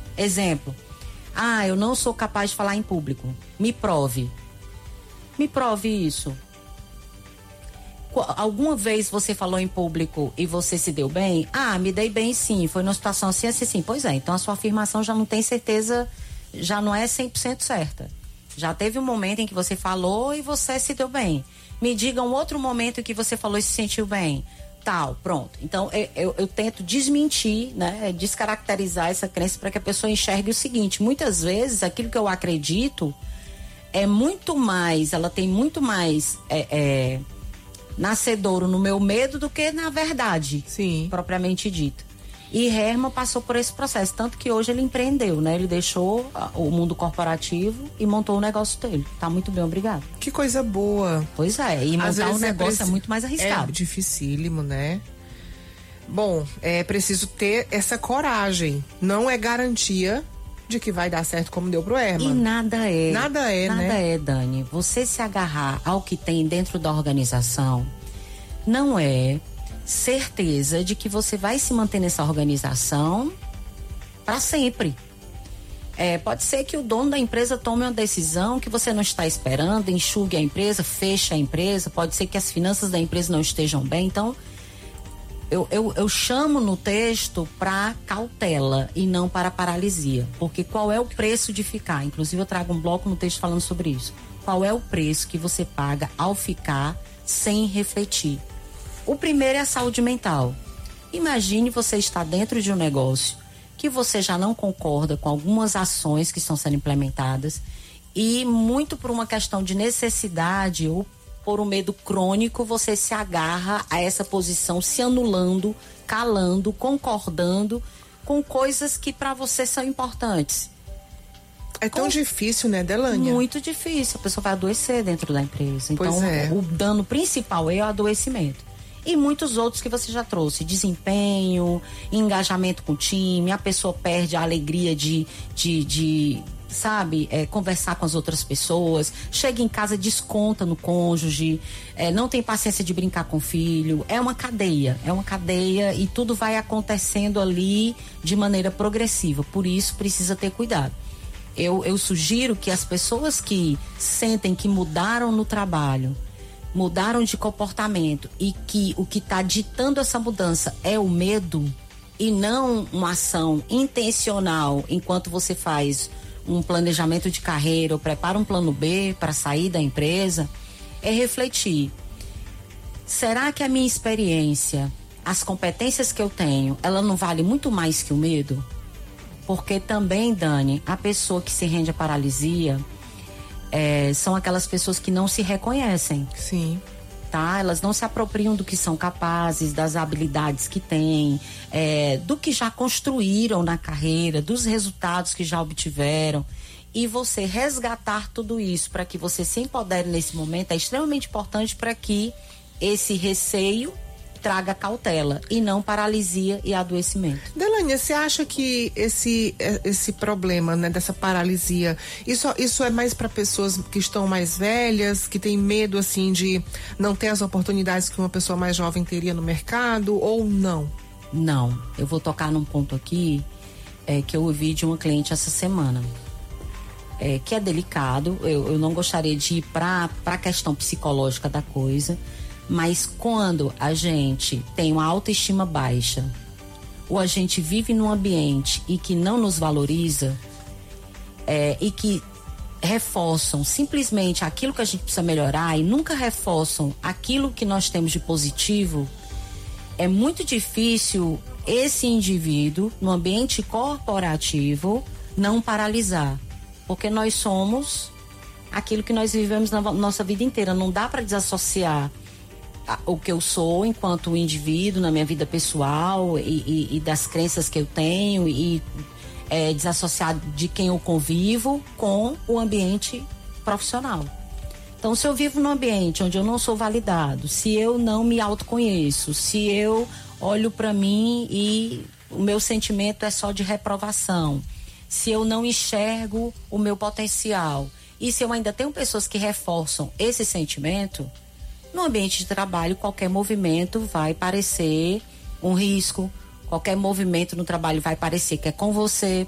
Exemplo. Eu não sou capaz de falar em público. Me prove. Me prove isso. Alguma vez você falou em público e você se deu bem? Me dei bem sim, foi numa situação assim, assim. Pois é, então a sua afirmação já não tem certeza, já não é 100% certa. Já teve um momento em que você falou e você se deu bem. Me diga um outro momento em que você falou e se sentiu bem. Tal, pronto. Então eu tento desmentir, né, descaracterizar essa crença para que a pessoa enxergue o seguinte: muitas vezes aquilo que eu acredito é muito mais, ela tem muito mais nascedouro no meu medo do que na verdade. Sim. Propriamente dita. E Herman passou por esse processo, tanto que hoje ele empreendeu, né? Ele deixou o mundo corporativo e montou o negócio dele. Tá muito bem, obrigado. Que coisa boa. Pois é, e montar um negócio é muito mais arriscado. É dificílimo, né? Bom, é preciso ter essa coragem. Não é garantia de que vai dar certo como deu pro Herman. E nada é. Nada é, né? Nada é, Dani. Você se agarrar ao que tem dentro da organização não é certeza de que você vai se manter nessa organização para sempre. Pode ser que o dono da empresa tome uma decisão que você não está esperando, enxugue a empresa, feche a empresa, pode ser que as finanças da empresa não estejam bem. Então, eu chamo no texto para cautela e não para paralisia, porque qual é o preço de ficar? Inclusive eu trago um bloco no texto falando sobre isso. Qual é o preço que você paga ao ficar sem refletir? O primeiro é a saúde mental. Imagine você estar dentro de um negócio que você já não concorda com algumas ações que estão sendo implementadas e muito por uma questão de necessidade ou por um medo crônico você se agarra a essa posição, se anulando, calando, concordando com coisas que para você são importantes. É tão difícil, né, Delânia? Muito difícil. A pessoa vai adoecer dentro da empresa. Então, o dano principal é o adoecimento. E muitos outros que você já trouxe: desempenho, engajamento com o time, a pessoa perde a alegria de conversar com as outras pessoas, chega em casa, desconta no cônjuge, não tem paciência de brincar com o filho. É uma cadeia e tudo vai acontecendo ali de maneira progressiva. Por isso precisa ter cuidado. Eu sugiro que as pessoas que sentem que mudaram no trabalho, mudaram de comportamento e que o que está ditando essa mudança é o medo e não uma ação intencional enquanto você faz um planejamento de carreira ou prepara um plano B para sair da empresa, é refletir: será que a minha experiência, as competências que eu tenho, ela não vale muito mais que o medo? Porque também, Dani, a pessoa que se rende à paralisia são aquelas pessoas que não se reconhecem. Sim. Tá? Elas não se apropriam do que são capazes, das habilidades que têm, do que já construíram na carreira, dos resultados que já obtiveram. E você resgatar tudo isso para que você se empodere nesse momento é extremamente importante para que esse receio traga cautela e não paralisia e adoecimento. Delânia, você acha que esse problema, né, dessa paralisia, isso é mais para pessoas que estão mais velhas, que têm medo assim de não ter as oportunidades que uma pessoa mais jovem teria no mercado, ou não? Não, eu vou tocar num ponto aqui que eu ouvi de uma cliente essa semana, que é delicado. Eu não gostaria de ir para a questão psicológica da coisa. Mas quando a gente tem uma autoestima baixa, ou a gente vive num ambiente e que não nos valoriza, e que reforçam simplesmente aquilo que a gente precisa melhorar e nunca reforçam aquilo que nós temos de positivo, é muito difícil esse indivíduo, no ambiente corporativo, não paralisar. Porque nós somos aquilo que nós vivemos na nossa vida inteira. Não dá para desassociar o que eu sou enquanto indivíduo na minha vida pessoal e das crenças que eu tenho e desassociar de quem eu convivo com o ambiente profissional. Então, se eu vivo num ambiente onde eu não sou validado, se eu não me autoconheço, se eu olho para mim e o meu sentimento é só de reprovação, se eu não enxergo o meu potencial e se eu ainda tenho pessoas que reforçam esse sentimento, no ambiente de trabalho, qualquer movimento vai parecer um risco, qualquer movimento no trabalho vai parecer que é com você,